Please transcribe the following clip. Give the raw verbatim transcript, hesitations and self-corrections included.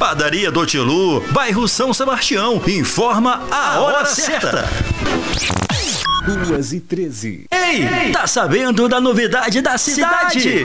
Padaria do Tilu, bairro São Sebastião, informa a hora certa. duas e treze. Ei, tá sabendo da novidade da cidade?